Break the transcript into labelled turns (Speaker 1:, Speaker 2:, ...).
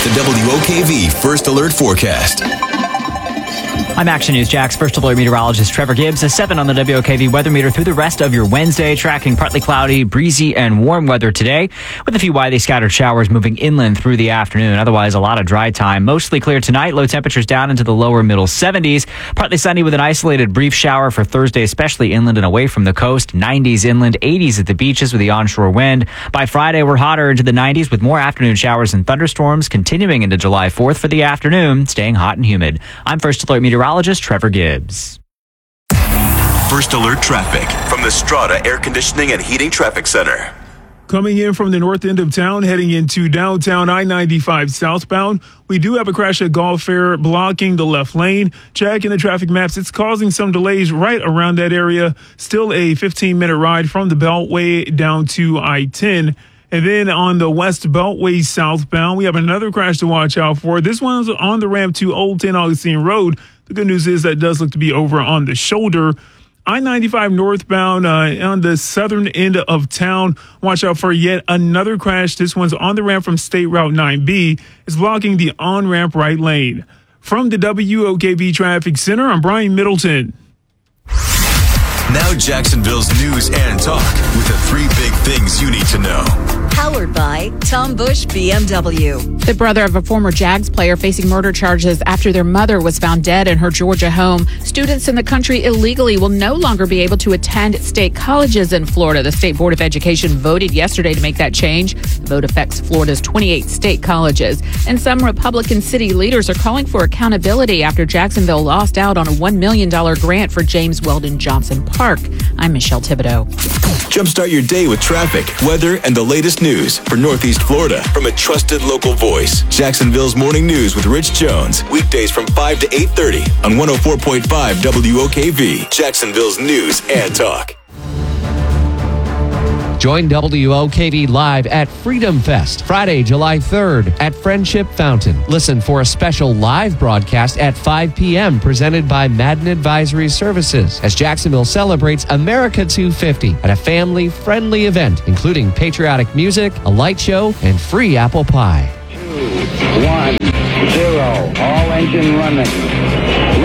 Speaker 1: the WOKV First Alert Forecast.
Speaker 2: I'm Action News Jack's First Alert meteorologist Trevor Gibbs. A 7 on the WOKV weather meter through the rest of your Wednesday, tracking partly cloudy, breezy, and warm weather today, with a few widely scattered showers moving inland through the afternoon. Otherwise, a lot of dry time. Mostly clear tonight. Low temperatures down into the lower middle 70s. Partly sunny with an isolated brief shower for Thursday, especially inland and away from the coast. 90s inland, 80s at the beaches with the onshore wind. By Friday, we're hotter into the 90s with more afternoon showers and thunderstorms continuing into July 4th for the afternoon, staying hot and humid. I'm First Alert meteorologist Trevor Gibbs.
Speaker 1: First Alert traffic from the Strata Air Conditioning and Heating Traffic Center.
Speaker 3: Coming in from the north end of town, heading into downtown I-95 southbound, we do have a crash at Gulf Fair blocking the left lane. Checking the traffic maps, it's causing some delays right around that area. Still a 15-minute ride from the Beltway down to I-10. And then on the West Beltway southbound, we have another crash to watch out for. This one's on the ramp to Old 10 Augustine Road. The good news is that does look to be over on the shoulder. I-95 northbound on the southern end of town. Watch out for yet another crash. This one's on the ramp from State Route 9B. It's blocking the on-ramp right lane. From the WOKV Traffic Center, I'm Brian Middleton.
Speaker 1: Now Jacksonville's news and talk with the 3 big things you need to know.
Speaker 4: Powered by Tom Bush BMW.
Speaker 5: The brother of a former Jags player facing murder charges after their mother was found dead in her Georgia home. Students in the country illegally will no longer be able to attend state colleges in Florida. The State Board of Education voted yesterday to make that change. The vote affects Florida's 28 state colleges. And some Republican city leaders are calling for accountability after Jacksonville lost out on a $1 million grant for James Weldon Johnson Park. I'm Michelle Thibodeau.
Speaker 1: Jumpstart your day with traffic, weather, and the latest news for Northeast Florida from a trusted local voice. Jacksonville's Morning News with Rich Jones. Weekdays from 5 to 8:30 on 104.5 WOKV. Jacksonville's news and talk.
Speaker 6: Join WOKV live at Freedom Fest, Friday, July 3rd at Friendship Fountain. Listen for a special live broadcast at 5 p.m. presented by Madden Advisory Services as Jacksonville celebrates America 250 at a family-friendly event, including patriotic music, a light show, and free apple pie.
Speaker 7: 2, 1, 0, all engine running.